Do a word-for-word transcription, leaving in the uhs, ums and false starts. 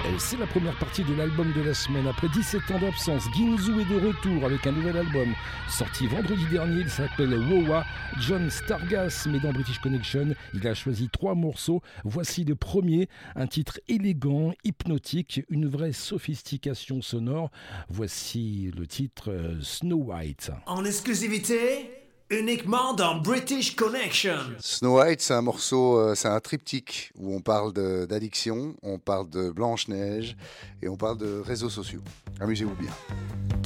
C'est la première partie de l'album de la semaine. Après dix-sept ans d'absence, Ginzu est de retour avec un nouvel album. Sorti vendredi dernier, il s'appelle Wowa. John Stargas, mais dans British Connection, il a choisi trois morceaux. Voici le premier, un titre élégant, hypnotique, une vraie sophistication sonore. Voici le titre euh, Snow White. En exclusivité, uniquement dans British Connection. Snow White, c'est un morceau, euh, c'est un triptyque où on parle de, d'addiction, on parle de Blanche-Neige et on parle de réseaux sociaux. Amusez-vous bien.